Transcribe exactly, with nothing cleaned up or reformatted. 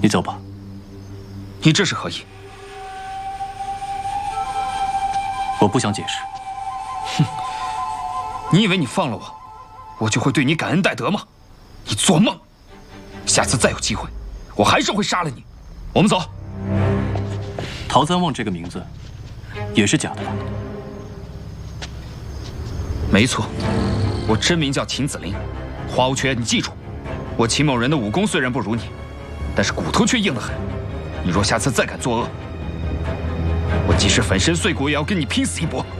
你走吧。 你这是何意？ 我不想解释。 哼！你以为你放了我，我就会对你感恩戴德吗？你做梦！下次再有机会，我还是会杀了你。我们走。 陶三旺这个名字也是假的吧？ 没错，我真名叫秦子林。华无缺，你记住，我秦某人的武功虽然不如你，但是骨头却硬得很。你若下次再敢作恶，我即使粉身碎骨也要跟你拼死一搏。